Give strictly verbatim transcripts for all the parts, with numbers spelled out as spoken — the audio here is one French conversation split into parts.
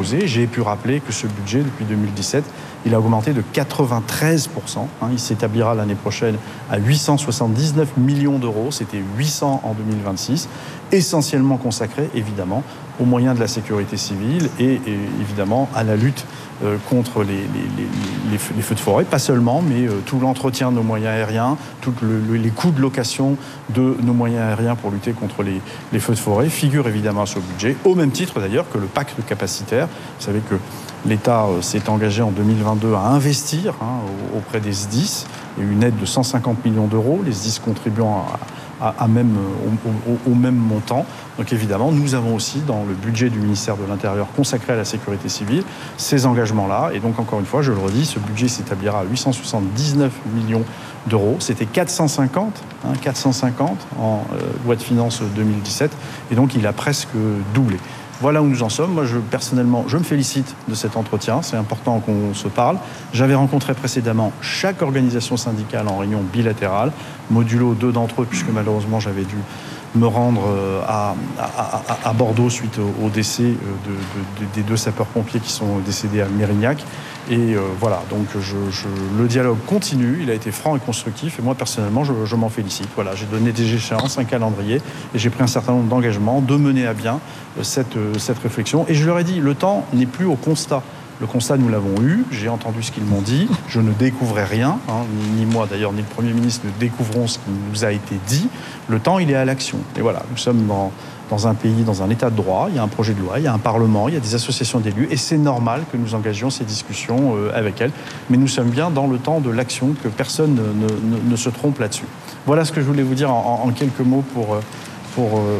proposé. J'ai pu rappeler que ce budget, depuis deux mille dix-sept, il a augmenté de quatre-vingt-treize pour cent. Hein, il s'établira l'année prochaine à huit cent soixante-dix-neuf millions d'euros. C'était huit cents en deux mille vingt-six. Essentiellement consacré, évidemment, aux moyens de la sécurité civile et, et évidemment, à la lutte euh, contre les, les, les, les, feux, les feux de forêt. Pas seulement, mais euh, tout l'entretien de nos moyens aériens, tous le, le, les coûts de location de nos moyens aériens pour lutter contre les, les feux de forêt figurent évidemment à ce budget, au même titre d'ailleurs que le pacte capacitaire. Vous savez que l'État s'est engagé en deux mille vingt-deux à investir hein, auprès des S D I S, et une aide de cent cinquante millions d'euros, les S D I S contribuant à, à, à même, au, au, au même montant. Donc évidemment, nous avons aussi dans le budget du ministère de l'Intérieur consacré à la sécurité civile ces engagements-là. Et donc encore une fois, je le redis, ce budget s'établira à huit cent soixante-dix-neuf millions d'euros. C'était quatre cent cinquante, hein, quatre cent cinquante en euh, loi de finances deux mille dix-sept. Et donc il a presque doublé. Voilà où nous en sommes. Moi, je, personnellement, je me félicite de cet entretien. C'est important qu'on se parle. J'avais rencontré précédemment chaque organisation syndicale en réunion bilatérale, modulo deux d'entre eux, puisque malheureusement, j'avais dû me rendre à, à, à Bordeaux suite au, au décès de, de, de, des deux sapeurs-pompiers qui sont décédés à Mérignac. Et euh, voilà, donc je, je, le dialogue continue, il a été franc et constructif, et moi personnellement je, je m'en félicite. Voilà, j'ai donné des échéances, un calendrier, et j'ai pris un certain nombre d'engagements de mener à bien cette, cette réflexion. Et je leur ai dit, le temps n'est plus au constat. Le constat, nous l'avons eu, j'ai entendu ce qu'ils m'ont dit, je ne découvrais rien, hein, ni, ni moi d'ailleurs, ni le Premier ministre ne découvrons ce qui nous a été dit. Le temps, il est à l'action. Et voilà, nous sommes dans... dans un pays, dans un état de droit, il y a un projet de loi, il y a un parlement, il y a des associations d'élus, et c'est normal que nous engagions ces discussions avec elles. Mais nous sommes bien dans le temps de l'action, que personne ne, ne, ne se trompe là-dessus. Voilà ce que je voulais vous dire en, en quelques mots pour, pour euh,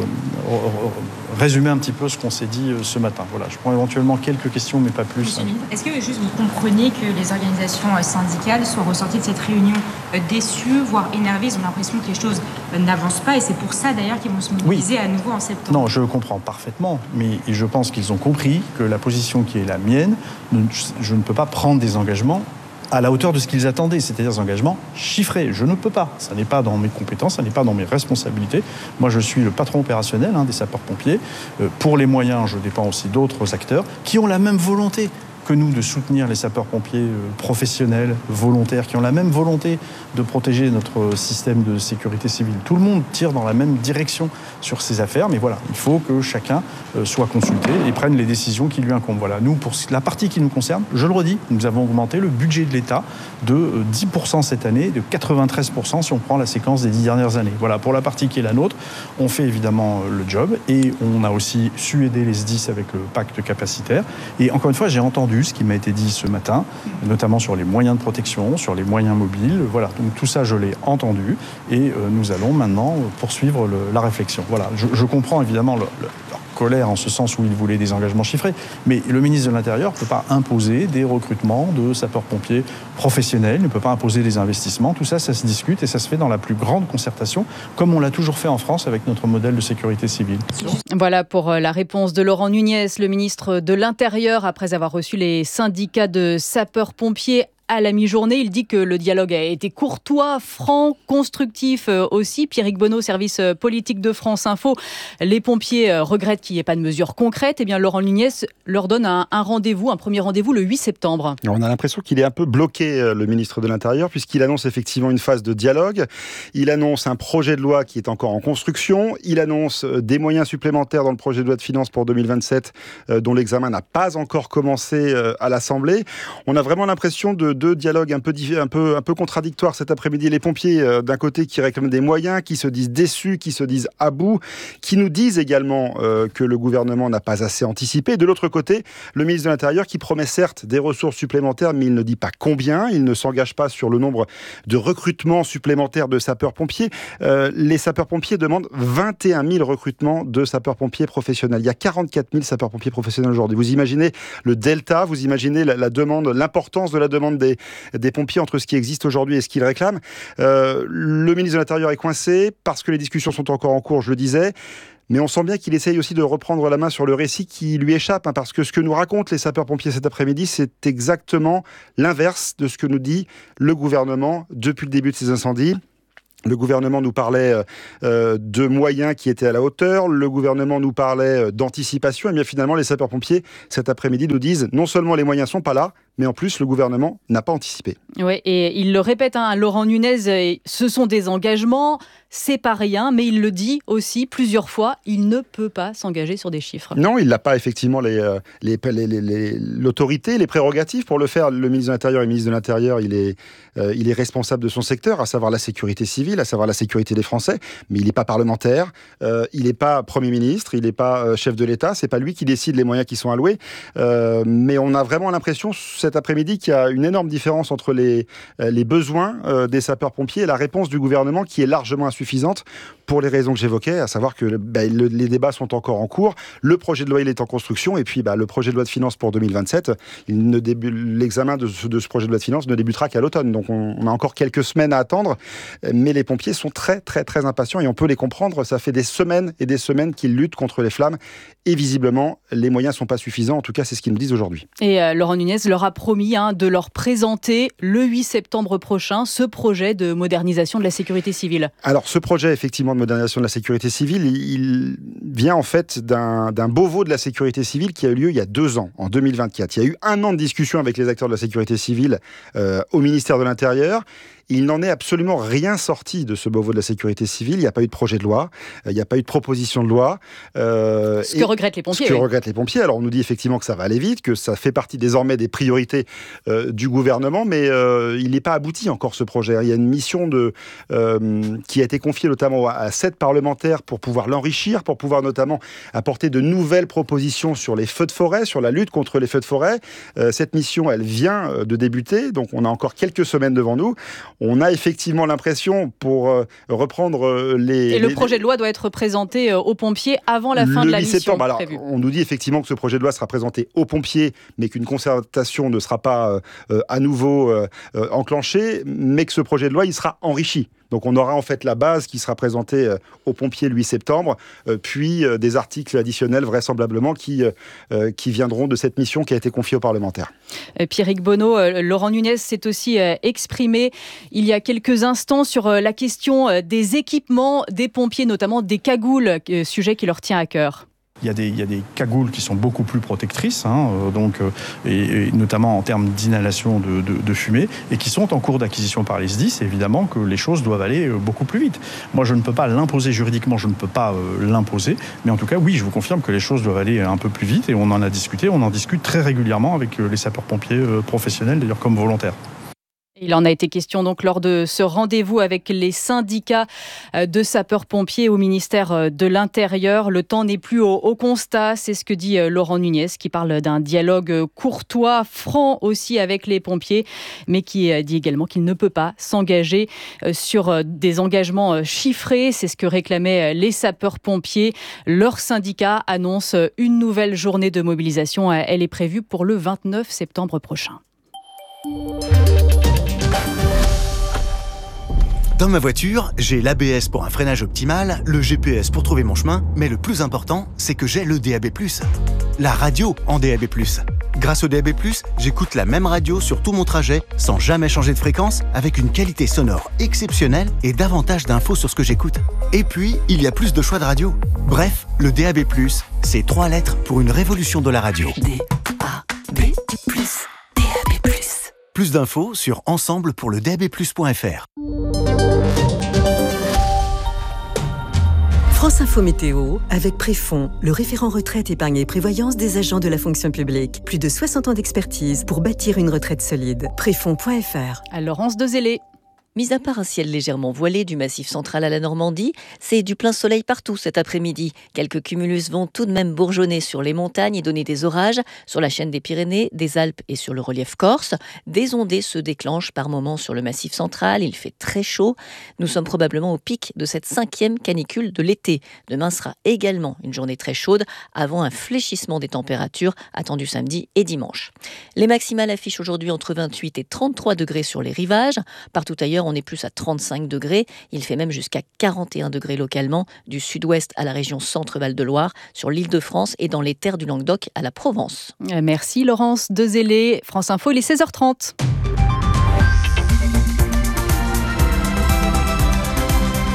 résumer un petit peu ce qu'on s'est dit ce matin. Voilà, je prends éventuellement quelques questions, mais pas plus. Monsieur le ministre, est-ce que juste vous comprenez que les organisations syndicales soient ressorties de cette réunion déçues, voire énervées? Ils ont l'impression que les choses n'avancent pas, et c'est pour ça d'ailleurs qu'ils vont se mobiliser oui. à nouveau en septembre. Non, je comprends parfaitement, mais je pense qu'ils ont compris que la position qui est la mienne, je ne peux pas prendre des engagements à la hauteur de ce qu'ils attendaient, c'est-à-dire des engagements chiffrés. Je ne peux pas. Ça n'est pas dans mes compétences, ça n'est pas dans mes responsabilités. Moi, je suis le patron opérationnel hein, des sapeurs-pompiers. Euh, pour les moyens, je dépends aussi d'autres acteurs qui ont la même volonté que nous de soutenir les sapeurs-pompiers professionnels, volontaires, qui ont la même volonté de protéger notre système de sécurité civile. Tout le monde tire dans la même direction sur ces affaires, mais voilà, il faut que chacun soit consulté et prenne les décisions qui lui incombent. Voilà, nous, pour la partie qui nous concerne, je le redis, nous avons augmenté le budget de l'État de dix pour cent cette année, de quatre-vingt-treize pour cent si on prend la séquence des dix dernières années. Voilà, pour la partie qui est la nôtre, on fait évidemment le job et on a aussi su aider les S D I S avec le pacte capacitaire. Et encore une fois, j'ai entendu ce qui m'a été dit ce matin, notamment sur les moyens de protection, sur les moyens mobiles. Voilà, donc tout ça, je l'ai entendu et euh, nous allons maintenant poursuivre le, la réflexion. Voilà, je, je comprends évidemment le, le, leur colère en ce sens où ils voulaient des engagements chiffrés, mais le ministre de l'Intérieur ne peut pas imposer des recrutements de sapeurs-pompiers professionnels, ne peut pas imposer des investissements. Tout ça, ça se discute et ça se fait dans la plus grande concertation, comme on l'a toujours fait en France avec notre modèle de sécurité civile. Voilà pour la réponse de Laurent Nunez, le ministre de l'Intérieur, après avoir reçu les syndicats de sapeurs-pompiers à la mi-journée. Il dit que le dialogue a été courtois, franc, constructif aussi. Pierrick Bonneau, service politique de France Info. Les pompiers regrettent qu'il n'y ait pas de mesures concrètes. Eh bien, Laurent Nunez leur donne un, un rendez-vous, un premier rendez-vous le huit septembre. Alors, on a l'impression qu'il est un peu bloqué, le ministre de l'Intérieur, puisqu'il annonce effectivement une phase de dialogue. Il annonce un projet de loi qui est encore en construction. Il annonce des moyens supplémentaires dans le projet de loi de finances pour deux mille vingt-sept, dont l'examen n'a pas encore commencé à l'Assemblée. On a vraiment l'impression de deux dialogues un peu, un, peu, un peu contradictoires cet après-midi. Les pompiers, euh, d'un côté, qui réclament des moyens, qui se disent déçus, qui se disent à bout, qui nous disent également euh, que le gouvernement n'a pas assez anticipé. De l'autre côté, le ministre de l'Intérieur qui promet certes des ressources supplémentaires, mais il ne dit pas combien. Il ne s'engage pas sur le nombre de recrutements supplémentaires de sapeurs-pompiers. Euh, les sapeurs-pompiers demandent vingt et un mille recrutements de sapeurs-pompiers professionnels. Il y a quarante-quatre mille sapeurs-pompiers professionnels aujourd'hui. Vous imaginez le delta, vous imaginez la, la demande, l'importance de la demande Des, des pompiers entre ce qui existe aujourd'hui et ce qu'ils réclament. Euh, le ministre de l'Intérieur est coincé parce que les discussions sont encore en cours, je le disais. Mais on sent bien qu'il essaye aussi de reprendre la main sur le récit qui lui échappe, hein, parce que ce que nous racontent les sapeurs-pompiers cet après-midi, c'est exactement l'inverse de ce que nous dit le gouvernement depuis le début de ces incendies. Le gouvernement nous parlait euh, de moyens qui étaient à la hauteur. Le gouvernement nous parlait d'anticipation. Et bien finalement, les sapeurs-pompiers, cet après-midi, nous disent non seulement les moyens sont pas là, mais en plus, le gouvernement n'a pas anticipé. Oui, et il le répète, hein, Laurent Nunez, ce sont des engagements, c'est pas rien, mais il le dit aussi plusieurs fois, il ne peut pas s'engager sur des chiffres. Non, il n'a pas effectivement les, les, les, les, les, l'autorité, les prérogatives pour le faire. Le ministre de l'Intérieur et le ministre de l'Intérieur, il est, euh, il est responsable de son secteur, à savoir la sécurité civile, à savoir la sécurité des Français, mais il n'est pas parlementaire, euh, il n'est pas Premier ministre, il n'est pas euh, chef de l'État, c'est pas lui qui décide les moyens qui sont alloués, euh, mais on a vraiment l'impression cet après-midi qu'il y a une énorme différence entre les, les besoins euh, des sapeurs-pompiers et la réponse du gouvernement qui est largement insuffisante pour les raisons que j'évoquais, à savoir que bah, le, les débats sont encore en cours, le projet de loi il est en construction et puis bah, le projet de loi de finances pour deux mille vingt-sept, il ne débu- l'examen de ce, de ce projet de loi de finances ne débutera qu'à l'automne, donc on, on a encore quelques semaines à attendre, mais les pompiers sont très très très impatients et on peut les comprendre, ça fait des semaines et des semaines qu'ils luttent contre les flammes et visiblement les moyens ne sont pas suffisants, en tout cas c'est ce qu'ils nous disent aujourd'hui. Et euh, Laurent Nunez leur a promis hein, de leur présenter le huit septembre prochain ce projet de modernisation de la sécurité civile. Alors ce projet effectivement de modernisation de la sécurité civile, il, il vient en fait d'un, d'un Beauvau de la sécurité civile qui a eu lieu il y a deux ans, en deux mille vingt-quatre. Il y a eu un an de discussion avec les acteurs de la sécurité civile euh, au ministère de l'Intérieur. Il n'en est absolument rien sorti de ce Beauvau de la sécurité civile. Il n'y a pas eu de projet de loi, il n'y a pas eu de proposition de loi. Euh, ce que regrettent les pompiers. Ce que oui. regrettent les pompiers. Alors on nous dit effectivement que ça va aller vite, que ça fait partie désormais des priorités euh, du gouvernement, mais euh, il n'est pas abouti encore ce projet. Il y a une mission de, euh, qui a été confiée notamment à, à sept parlementaires pour pouvoir l'enrichir, pour pouvoir notamment apporter de nouvelles propositions sur les feux de forêt, sur la lutte contre les feux de forêt. Euh, cette mission, elle vient de débuter, donc on a encore quelques semaines devant nous. On a effectivement l'impression, pour euh, reprendre euh, les... Et le les, projet de loi doit être présenté euh, aux pompiers avant la fin de la mission Alors, prévue. on nous dit effectivement que ce projet de loi sera présenté aux pompiers, mais qu'une concertation ne sera pas euh, à nouveau euh, euh, enclenchée, mais que ce projet de loi, il sera enrichi. Donc on aura en fait la base qui sera présentée euh, aux pompiers le huit septembre, euh, puis euh, des articles additionnels vraisemblablement qui, euh, qui viendront de cette mission qui a été confiée aux parlementaires. Euh, Pierrick Bonneau, euh, Laurent Nunez s'est aussi euh, exprimé il y a quelques instants sur euh, la question euh, des équipements des pompiers, notamment des cagoules, euh, sujet qui leur tient à cœur. Il y, a des, il y a des cagoules qui sont beaucoup plus protectrices, hein, euh, donc, euh, et, et notamment en termes d'inhalation de, de, de fumée, et qui sont en cours d'acquisition par les S D I S. Évidemment que les choses doivent aller euh, beaucoup plus vite. Moi, je ne peux pas l'imposer juridiquement, je ne peux pas euh, l'imposer, mais en tout cas, oui, je vous confirme que les choses doivent aller un peu plus vite, et on en a discuté, on en discute très régulièrement avec euh, les sapeurs-pompiers euh, professionnels, d'ailleurs comme volontaires. Il en a été question donc lors de ce rendez-vous avec les syndicats de sapeurs-pompiers au ministère de l'Intérieur. Le temps n'est plus au, au constat, c'est ce que dit Laurent Nunez, qui parle d'un dialogue courtois, franc aussi avec les pompiers, mais qui dit également qu'il ne peut pas s'engager sur des engagements chiffrés. C'est ce que réclamaient les sapeurs-pompiers. Leur syndicat annonce une nouvelle journée de mobilisation. Elle est prévue pour le vingt-neuf septembre prochain. Dans ma voiture, j'ai l'A B S pour un freinage optimal, le G P S pour trouver mon chemin, mais le plus important, c'est que j'ai le D A B plus. La radio en D A B plus. Grâce au D A B plus, j'écoute la même radio sur tout mon trajet, sans jamais changer de fréquence, avec une qualité sonore exceptionnelle et davantage d'infos sur ce que j'écoute. Et puis, il y a plus de choix de radio. Bref, le D A B plus, c'est trois lettres pour une révolution de la radio. D A B plus, D A B plus. Plus d'infos sur ensemble pour le d a b plus point f r. France Info Météo, avec Préfond, le référent retraite, épargne et prévoyance des agents de la fonction publique. Plus de soixante ans d'expertise pour bâtir une retraite solide. Préfond point f r. À Laurence Dezellé. Mis à part un ciel légèrement voilé du Massif central à la Normandie, c'est du plein soleil partout cet après-midi. Quelques cumulus vont tout de même bourgeonner sur les montagnes et donner des orages sur la chaîne des Pyrénées, des Alpes et sur le relief corse. Des ondées se déclenchent par moments sur le Massif central, il fait très chaud. Nous sommes probablement au pic de cette cinquième canicule de l'été. Demain sera également une journée très chaude avant un fléchissement des températures attendu samedi et dimanche. Les maximales affichent aujourd'hui entre vingt-huit et trente-trois degrés sur les rivages. Partout ailleurs, on est plus à trente-cinq degrés. Il fait même jusqu'à quarante et un degrés localement, du sud-ouest à la région Centre-Val de Loire, sur l'Île-de-France et dans les terres du Languedoc à la Provence. Merci Laurence Dezellé. France Info, il est seize heures trente.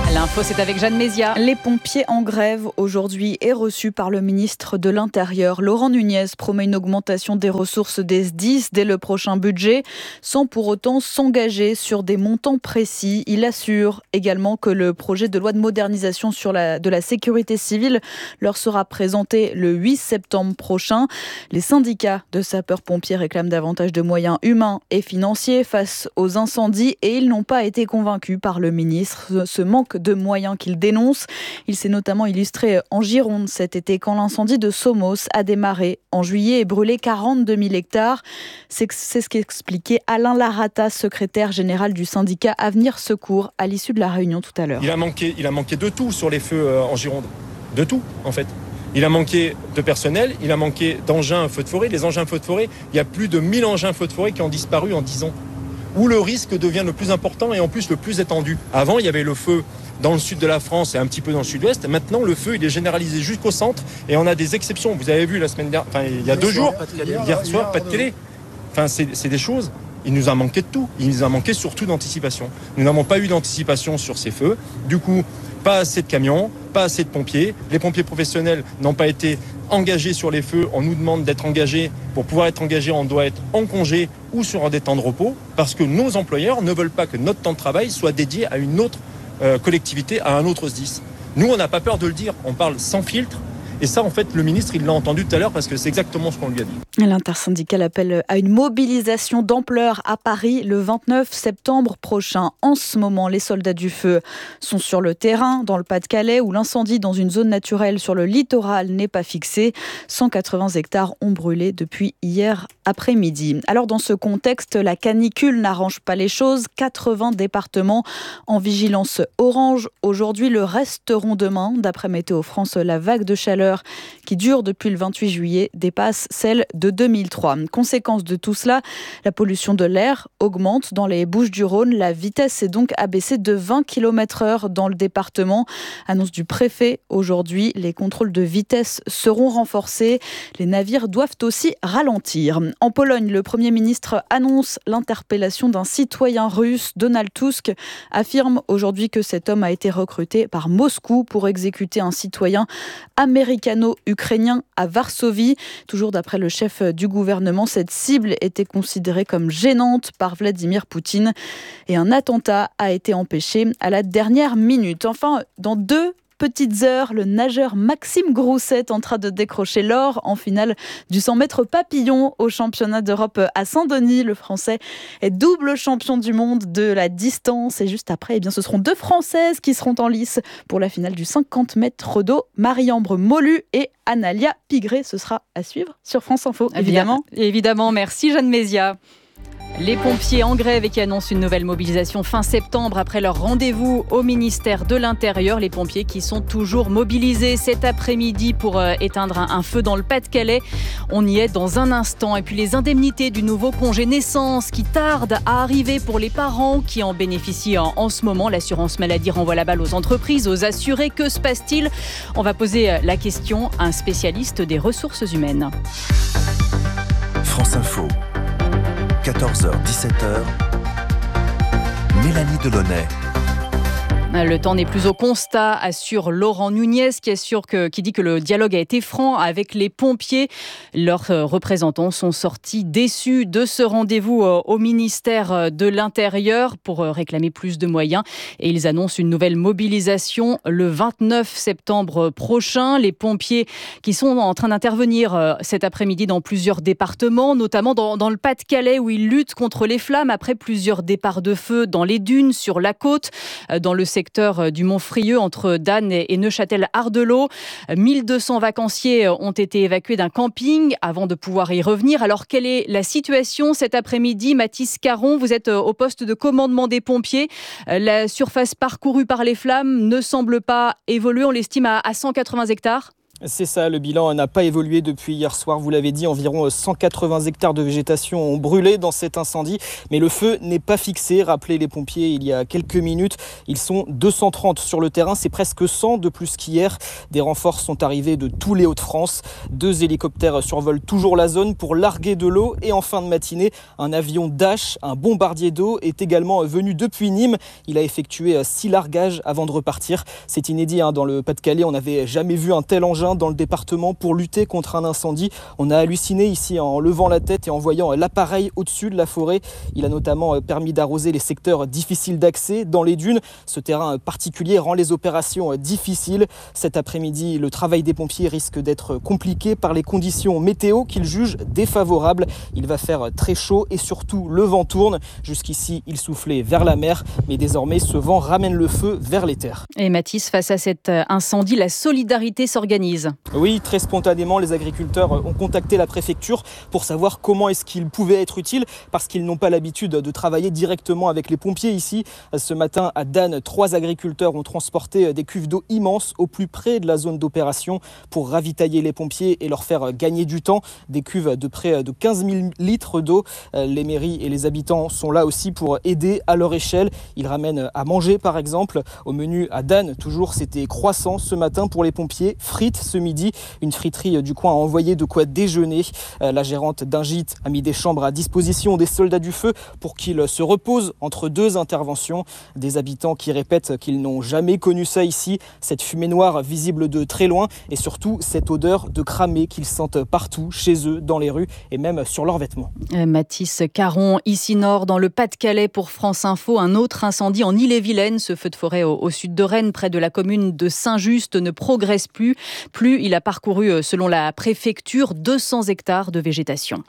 L'info, c'est avec Jeanne Mézia. Les pompiers en grève aujourd'hui est reçu par le ministre de l'Intérieur. Laurent Nunez promet une augmentation des ressources des S D I S dès le prochain budget, sans pour autant s'engager sur des montants précis. Il assure également que le projet de loi de modernisation sur la, de la sécurité civile leur sera présenté le huit septembre prochain. Les syndicats de sapeurs-pompiers réclament davantage de moyens humains et financiers face aux incendies et ils n'ont pas été convaincus par le ministre. Ce manque de moyens qu'il dénonce. Il s'est notamment illustré en Gironde cet été quand l'incendie de Somos a démarré en juillet et brûlé quarante-deux mille hectares. C'est, c'est ce qu'expliquait Alain Larata, secrétaire général du syndicat Avenir Secours, à l'issue de la réunion tout à l'heure. Il a manqué, il a manqué de tout sur les feux en Gironde. De tout, en fait. Il a manqué de personnel, il a manqué d'engins feux de forêt. Les engins feux de forêt, il y a plus de mille engins feux de forêt qui ont disparu en dix ans. Où le risque devient le plus important et en plus le plus étendu. Avant, il y avait le feu dans le sud de la France et un petit peu dans le sud-ouest. Maintenant, le feu, il est généralisé jusqu'au centre et on a des exceptions. Vous avez vu la semaine dernière, enfin, il y a deux jours, hier soir, pas de télé. Enfin, c'est, c'est des choses. Il nous a manqué de tout. Il nous a manqué surtout d'anticipation. Nous n'avons pas eu d'anticipation sur ces feux. Du coup, pas assez de camions, pas assez de pompiers. Les pompiers professionnels n'ont pas été engagés sur les feux. On nous demande d'être engagés. Pour pouvoir être engagés, on doit être en congé ou sur des temps de repos parce que nos employeurs ne veulent pas que notre temps de travail soit dédié à une autre euh, collectivité, à un autre S D I S. Nous, on n'a pas peur de le dire. On parle sans filtre. Et ça, en fait, le ministre, il l'a entendu tout à l'heure parce que c'est exactement ce qu'on lui a dit. L'intersyndicale appelle à une mobilisation d'ampleur à Paris le vingt-neuf septembre prochain. En ce moment, les soldats du feu sont sur le terrain, dans le Pas-de-Calais, où l'incendie dans une zone naturelle sur le littoral n'est pas fixé. cent quatre-vingts hectares ont brûlé depuis hier après-midi. Alors, dans ce contexte, la canicule n'arrange pas les choses. quatre-vingts départements en vigilance orange. Aujourd'hui, le resteront demain. D'après Météo France, la vague de chaleur qui dure depuis le vingt-huit juillet dépasse celle de deux mille trois. Conséquence de tout cela, la pollution de l'air augmente dans les Bouches-du-Rhône. La vitesse est donc abaissée de vingt kilomètres heure dans le département. Annonce du préfet aujourd'hui, les contrôles de vitesse seront renforcés. Les navires doivent aussi ralentir. En Pologne, le Premier ministre annonce l'interpellation d'un citoyen russe. Donald Tusk affirme aujourd'hui que cet homme a été recruté par Moscou pour exécuter un citoyen américano-ukrainien à Varsovie. Toujours d'après le chef du gouvernement, cette cible était considérée comme gênante par Vladimir Poutine et un attentat a été empêché à la dernière minute. Enfin, dans deux petites heures, le nageur Maxime Grousset tentera de décrocher l'or en finale du cent mètres papillon au championnat d'Europe à Saint-Denis. Le Français est double champion du monde de la distance. Et juste après, eh bien, ce seront deux Françaises qui seront en lice pour la finale du cinquante mètres d'eau. Marie-Ambre Molu et Analia Pigré. Ce sera à suivre sur France Info, évidemment. Bien, évidemment, merci Jeanne Mézia. Les pompiers en grève et qui annoncent une nouvelle mobilisation fin septembre après leur rendez-vous au ministère de l'Intérieur. Les pompiers qui sont toujours mobilisés cet après-midi pour euh, éteindre un, un feu dans le Pas-de-Calais. On y est dans un instant. Et puis les indemnités du nouveau congé naissance qui tardent à arriver pour les parents qui en bénéficient en, en ce moment. L'assurance maladie renvoie la balle aux entreprises, aux assurés. Que se passe-t-il ? On va poser la question à un spécialiste des ressources humaines. France Info. quatorze heures dix-sept heures, Mélanie Delaunay. Le temps n'est plus au constat, assure Laurent Nunez, qui assure que, qui dit que le dialogue a été franc avec les pompiers. Leurs représentants sont sortis déçus de ce rendez-vous au ministère de l'Intérieur pour réclamer plus de moyens. Et ils annoncent une nouvelle mobilisation le vingt-neuf septembre prochain. Les pompiers qui sont en train d'intervenir cet après-midi dans plusieurs départements, notamment dans, dans le Pas-de-Calais où ils luttent contre les flammes après plusieurs départs de feu dans les dunes, sur la côte, dans le secteur du Mont-Frieux entre Dannes et Neuchâtel-Ardelot. mille deux cents vacanciers ont été évacués d'un camping avant de pouvoir y revenir. Alors, quelle est la situation cet après-midi ? Mathis Caron, vous êtes au poste de commandement des pompiers. La surface parcourue par les flammes ne semble pas évoluer. On l'estime à cent quatre-vingts hectares. C'est ça, le bilan n'a pas évolué depuis hier soir. Vous l'avez dit, environ cent quatre-vingts hectares de végétation ont brûlé dans cet incendie. Mais le feu n'est pas fixé. Rappelez les pompiers il y a quelques minutes. Ils sont deux cent trente sur le terrain. C'est presque cent de plus qu'hier. Des renforts sont arrivés de tous les Hauts-de-France. Deux hélicoptères survolent toujours la zone pour larguer de l'eau. Et en fin de matinée, un avion Dash, un bombardier d'eau, est également venu depuis Nîmes. Il a effectué six largages avant de repartir. C'est inédit, hein. Dans le Pas-de-Calais, on n'avait jamais vu un tel engin dans le département pour lutter contre un incendie. On a halluciné ici en levant la tête et en voyant l'appareil au-dessus de la forêt. Il a notamment permis d'arroser les secteurs difficiles d'accès dans les dunes. Ce terrain particulier rend les opérations difficiles. Cet après-midi, le travail des pompiers risque d'être compliqué par les conditions météo qu'ils jugent défavorables. Il va faire très chaud et surtout le vent tourne. Jusqu'ici, il soufflait vers la mer, mais désormais ce vent ramène le feu vers les terres. Et Mathis, face à cet incendie, la solidarité s'organise. Oui, très spontanément, les agriculteurs ont contacté la préfecture pour savoir comment est-ce qu'ils pouvaient être utiles, parce qu'ils n'ont pas l'habitude de travailler directement avec les pompiers ici. Ce matin, à Dan, trois agriculteurs ont transporté des cuves d'eau immenses au plus près de la zone d'opération pour ravitailler les pompiers et leur faire gagner du temps. Des cuves de près de quinze mille litres d'eau. Les mairies et les habitants sont là aussi pour aider à leur échelle. Ils ramènent à manger, par exemple. Au menu à Dan, toujours, c'était croissant ce matin pour les pompiers, frites ce midi. Une friterie du coin a envoyé de quoi déjeuner. La gérante d'un gîte a mis des chambres à disposition des soldats du feu pour qu'ils se reposent entre deux interventions. Des habitants qui répètent qu'ils n'ont jamais connu ça ici. Cette fumée noire visible de très loin et surtout cette odeur de cramé qu'ils sentent partout, chez eux, dans les rues et même sur leurs vêtements. Mathis Caron, ici Nord, dans le Pas-de-Calais pour France Info. Un autre incendie en Ille-et-Vilaine. Ce feu de forêt au, au sud de Rennes, près de la commune de Saint-Just, ne progresse plus. Plus il a parcouru, selon la préfecture, deux cents hectares de végétation.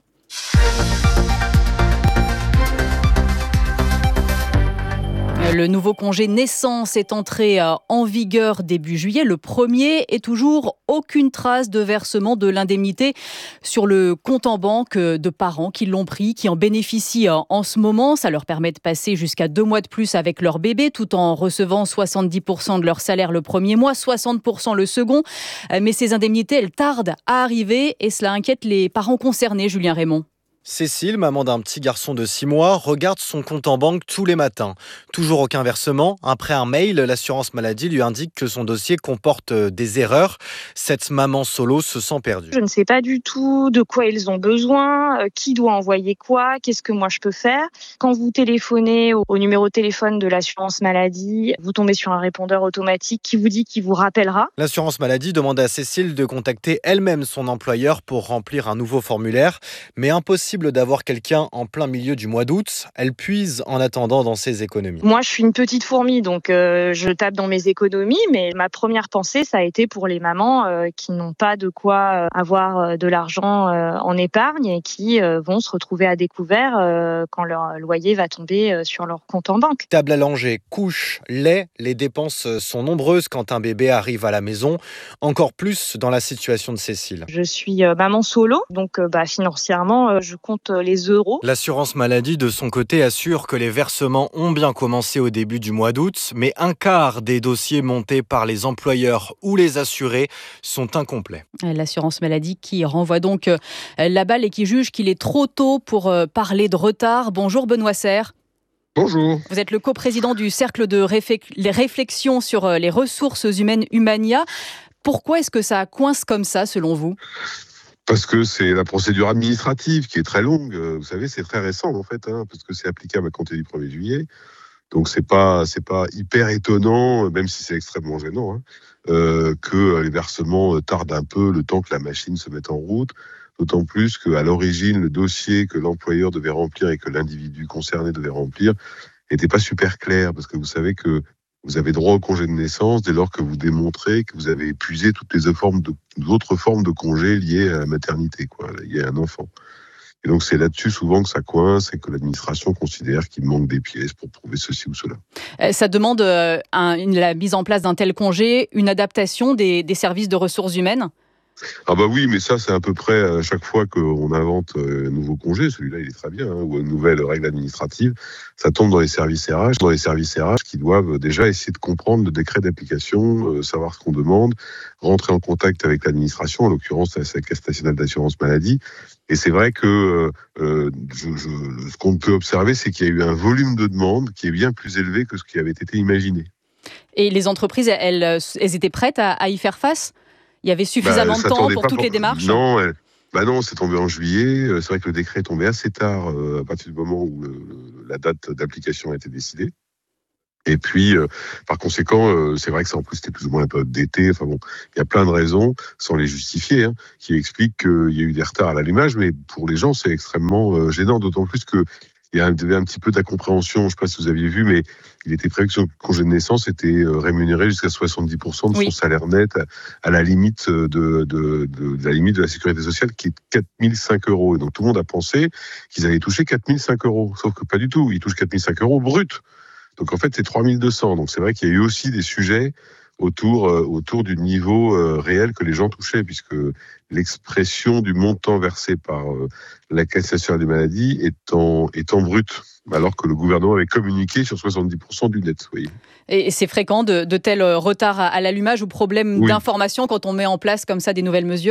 Le nouveau congé naissance est entré en vigueur début juillet. Le premier et toujours aucune trace de versement de l'indemnité sur le compte en banque de parents qui l'ont pris, qui en bénéficient en ce moment. Ça leur permet de passer jusqu'à deux mois de plus avec leur bébé tout en recevant soixante-dix pour cent de leur salaire le premier mois, soixante pour cent le second. Mais ces indemnités, elles tardent à arriver et cela inquiète les parents concernés, Julien Raymond. Cécile, maman d'un petit garçon de six mois, regarde son compte en banque tous les matins. Toujours aucun versement. Après un mail, l'assurance maladie lui indique que son dossier comporte des erreurs. Cette maman solo se sent perdue. Je ne sais pas du tout de quoi ils ont besoin, qui doit envoyer quoi, qu'est-ce que moi je peux faire. Quand vous téléphonez au numéro de téléphone de l'assurance maladie, vous tombez sur un répondeur automatique qui vous dit qu'il vous rappellera. L'assurance maladie demande à Cécile de contacter elle-même son employeur pour remplir un nouveau formulaire, mais impossible d'avoir quelqu'un en plein milieu du mois d'août. Elle puise en attendant dans ses économies. Moi, je suis une petite fourmi, donc euh, je tape dans mes économies, mais ma première pensée, ça a été pour les mamans euh, qui n'ont pas de quoi euh, avoir euh, de l'argent euh, en épargne et qui euh, vont se retrouver à découvert euh, quand leur loyer va tomber euh, sur leur compte en banque. Table à langer, couche, lait, les dépenses sont nombreuses quand un bébé arrive à la maison, encore plus dans la situation de Cécile. Je suis euh, maman solo, donc euh, bah, financièrement, euh, je compte les euros. L'assurance maladie, de son côté, assure que les versements ont bien commencé au début du mois d'août, mais un quart des dossiers montés par les employeurs ou les assurés sont incomplets. L'assurance maladie qui renvoie donc la balle et qui juge qu'il est trop tôt pour parler de retard. Bonjour Benoît Serre. Bonjour. Vous êtes le coprésident du cercle de réflexion sur les ressources humaines Humania. Pourquoi est-ce que ça coince comme ça, selon vous ? Parce que c'est la procédure administrative qui est très longue. Vous savez, c'est très récent en fait, hein, parce que c'est applicable à compter du premier juillet. Donc c'est pas c'est pas hyper étonnant, même si c'est extrêmement gênant, hein, euh, que les versements tardent un peu le temps que la machine se mette en route. D'autant plus qu'à l'origine, le dossier que l'employeur devait remplir et que l'individu concerné devait remplir n'était pas super clair, parce que vous savez que vous avez droit au congé de naissance dès lors que vous démontrez que vous avez épuisé toutes les formes de, autres formes de congés liées à la maternité, quoi, liées à un enfant. Et donc c'est là-dessus souvent que ça coince et que l'administration considère qu'il manque des pièces pour prouver ceci ou cela. Ça demande euh, un, une, la mise en place d'un tel congé, une adaptation des, des services de ressources humaines ? Ah bah oui, mais ça, c'est à peu près à chaque fois qu'on invente un nouveau congé, celui-là, il est très bien, hein, ou une nouvelle règle administrative, ça tombe dans les services R H, dans les services R H qui doivent déjà essayer de comprendre le décret d'application, euh, savoir ce qu'on demande, rentrer en contact avec l'administration, en l'occurrence la Caisse nationale d'assurance maladie. Et c'est vrai que euh, je, je, ce qu'on peut observer, c'est qu'il y a eu un volume de demandes qui est bien plus élevé que ce qui avait été imaginé. Et les entreprises, elles, elles étaient prêtes à, à y faire face ? Il y avait suffisamment bah, de temps pour toutes pour... les démarches ? Non, elle... bah non, c'est tombé en juillet. C'est vrai que le décret est tombé assez tard, euh, à partir du moment où le, la date d'application a été décidée. Et puis, euh, par conséquent, euh, c'est vrai que ça, en plus, c'était plus ou moins la période d'été. Enfin bon, il y a plein de raisons, sans les justifier, hein, qui expliquent qu'il y a eu des retards à l'allumage. Mais pour les gens, c'est extrêmement euh, gênant, d'autant plus que il y avait un petit peu d'incompréhension. Je ne sais pas si vous aviez vu, mais il était prévu que son congé de naissance était rémunéré jusqu'à soixante-dix pour cent de son oui. salaire net, à, à la limite de, de, de, de la limite de la sécurité sociale, qui est quatre mille cinq euros. Et donc tout le monde a pensé qu'ils allaient toucher quatre mille cinq euros. Sauf que pas du tout. Ils touchent quatre mille cinq euros brut. Donc en fait, c'est trois mille deux cents. Donc c'est vrai qu'il y a eu aussi des sujets autour, euh, autour du niveau euh, réel que les gens touchaient, puisque l'expression du montant versé par euh, la Caisse nationale des maladies est en, est en brut, alors que le gouvernement avait communiqué sur soixante-dix pour cent du net. Vous voyez. Et c'est fréquent de, de tels retards à, à l'allumage ou problèmes oui. d'information quand on met en place comme ça des nouvelles mesures ?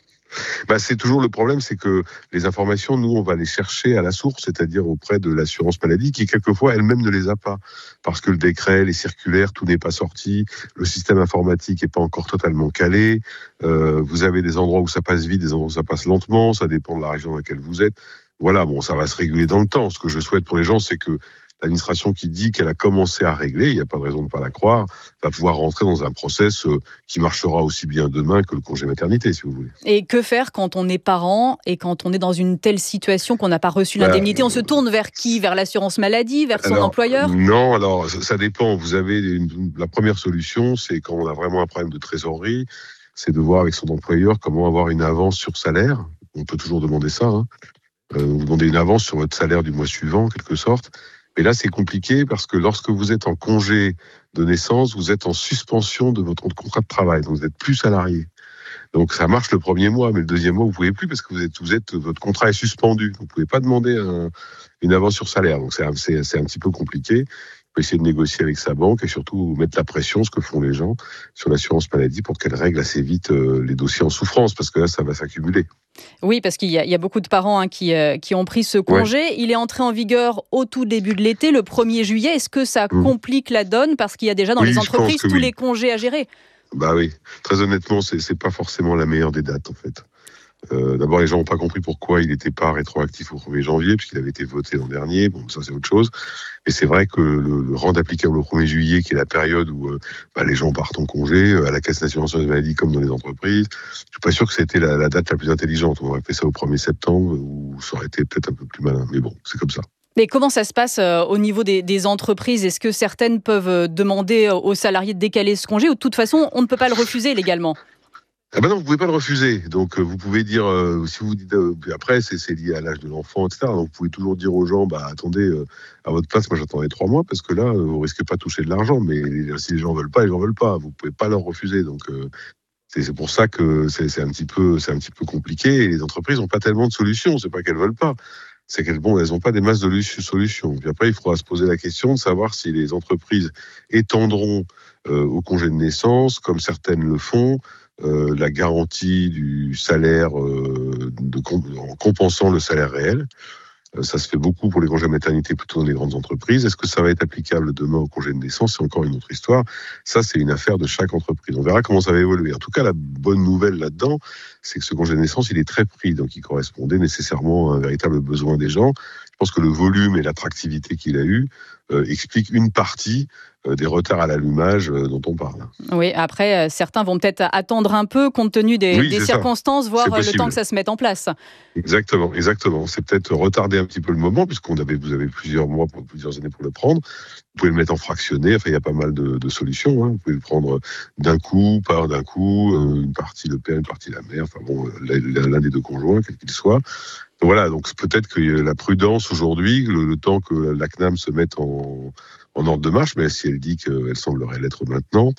Bah, c'est toujours le problème, c'est que les informations, nous, on va les chercher à la source, c'est-à-dire auprès de l'assurance maladie, qui quelquefois elle-même ne les a pas, parce que le décret, les circulaires, tout n'est pas sorti, le système informatique n'est pas encore totalement calé, euh, vous avez des endroits où ça passe vite, des endroits où ça passe lentement, ça dépend de la région dans laquelle vous êtes. Voilà, bon, ça va se réguler dans le temps. Ce que je souhaite pour les gens, c'est que l'administration qui dit qu'elle a commencé à régler, il n'y a pas de raison de ne pas la croire, va pouvoir rentrer dans un process qui marchera aussi bien demain que le congé maternité, si vous voulez. Et que faire quand on est parent et quand on est dans une telle situation qu'on n'a pas reçu l'indemnité ? On se tourne vers qui ? Vers l'assurance maladie ? Vers son alors, employeur ? Non, alors ça dépend. Vous avez une, la première solution, c'est quand on a vraiment un problème de trésorerie, c'est de voir avec son employeur comment avoir une avance sur salaire. On peut toujours demander ça. Hein. Euh, vous demandez une avance sur votre salaire du mois suivant, en quelque sorte. Mais là, c'est compliqué parce que lorsque vous êtes en congé de naissance, vous êtes en suspension de votre contrat de travail. Donc, vous n'êtes plus salarié. Donc, ça marche le premier mois, mais le deuxième mois, vous ne pouvez plus parce que vous êtes, vous êtes, votre contrat est suspendu. Vous ne pouvez pas demander un, une avance sur salaire. Donc, c'est, c'est, c'est un petit peu compliqué. Il faut essayer de négocier avec sa banque et surtout mettre la pression, ce que font les gens, sur l'assurance maladie pour qu'elle règle assez vite euh, les dossiers en souffrance parce que là, ça va s'accumuler. Oui, parce qu'il y a, il y a beaucoup de parents hein, qui, euh, qui ont pris ce congé. Ouais. Il est entré en vigueur au tout début de l'été, le premier juillet. Est-ce que ça mmh. complique la donne parce qu'il y a déjà dans oui, les entreprises tous oui. les congés à gérer ? Bah oui, très honnêtement, c'est, c'est pas forcément la meilleure des dates en fait. Euh, d'abord, les gens n'ont pas compris pourquoi il n'était pas rétroactif au premier janvier, puisqu'il avait été voté l'an dernier. Bon, ça, c'est autre chose. Et c'est vrai que le, le rendre applicable au premier juillet, qui est la période où euh, bah, les gens partent en congé, euh, à la Caisse nationale des maladies comme dans les entreprises, je suis pas sûr que c'était la, la date la plus intelligente. On aurait fait ça au premier septembre, où ça aurait été peut-être un peu plus malin. Mais bon, c'est comme ça. Mais comment ça se passe euh, au niveau des, des entreprises ? Est-ce que certaines peuvent demander aux salariés de décaler ce congé ou de toute façon, on ne peut pas le refuser légalement ? Ah ben non, vous pouvez pas le refuser. Donc, euh, vous pouvez dire, euh, si vous dites, euh, après, c'est, c'est lié à l'âge de l'enfant, et cetera. Donc, vous pouvez toujours dire aux gens, bah, attendez, euh, à votre place, moi, j'attendais trois mois, parce que là, euh, vous risquez pas de toucher de l'argent. Mais si les gens veulent pas, les gens veulent pas. Vous pouvez pas leur refuser. Donc, euh, c'est, c'est pour ça que c'est, c'est un petit peu, c'est un petit peu compliqué. Et les entreprises n'ont pas tellement de solutions. C'est pas qu'elles veulent pas. C'est qu'elles, bon, elles n'ont pas des masses de solutions. Puis après, il faudra se poser la question de savoir si les entreprises étendront euh, au congé de naissance, comme certaines le font, Euh, la garantie du salaire euh, de, en compensant le salaire réel. Euh, ça se fait beaucoup pour les congés maternité plutôt dans les grandes entreprises. Est-ce que ça va être applicable demain au congé de naissance ? C'est encore une autre histoire. Ça, c'est une affaire de chaque entreprise. On verra comment ça va évoluer. En tout cas, la bonne nouvelle là-dedans, c'est que ce congé de naissance, il est très pris. Donc, il correspondait nécessairement à un véritable besoin des gens. Je pense que le volume et l'attractivité qu'il a eu euh, expliquent une partie euh, des retards à l'allumage euh, dont on parle. Oui, après, euh, certains vont peut-être attendre un peu compte tenu des, oui, des circonstances, ça. voir le temps que ça se mette en place. Exactement, exactement. C'est peut-être retarder un petit peu le moment, puisqu'on avait, vous avez plusieurs mois, pour, plusieurs années pour le prendre. Vous pouvez le mettre en fractionné. Enfin, il y a pas mal de, de solutions. Hein. Vous pouvez le prendre d'un coup, par d'un coup, euh, une partie le père, une partie la mère. Enfin bon, l'un des deux conjoints, quel qu'il soit. Voilà, donc peut-être que la prudence aujourd'hui, le, le temps que la C N A M se mette en, en ordre de marche, mais si elle dit qu'elle semblerait l'être maintenant,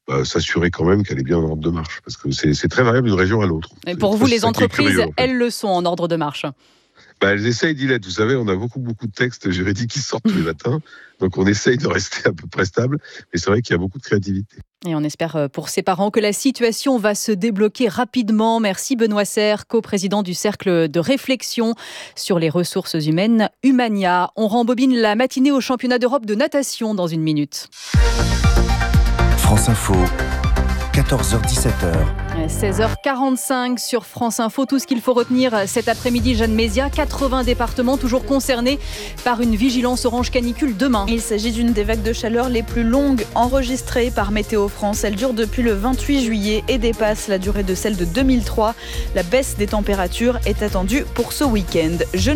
bah, s'assurer quand même qu'elle est bien en ordre de marche. Parce que c'est, c'est très variable d'une région à l'autre. Et pour vous, les entreprises, curieux, en fait. elles le sont en ordre de marche. Bah, elles essayent d'y l'être. Vous savez, on a beaucoup, beaucoup de textes juridiques qui sortent tous les matins. Donc, on essaye de rester à peu près stable. Mais c'est vrai qu'il y a beaucoup de créativité. Et on espère pour ces parents que la situation va se débloquer rapidement. Merci Benoît Serre, coprésident du Cercle de réflexion sur les ressources humaines Humania. On rembobine la matinée au championnat d'Europe de natation dans une minute. France Info, quatorze heures dix-sept heures. seize heures quarante-cinq sur France Info. Tout ce qu'il faut retenir cet après-midi, Jeanne Mézia. quatre-vingts départements toujours concernés par une vigilance orange canicule demain. Il s'agit d'une des vagues de chaleur les plus longues enregistrées par Météo France. Elle dure depuis le vingt-huit juillet et dépasse la durée de celle de deux mille trois. La baisse des températures est attendue pour ce week-end. Je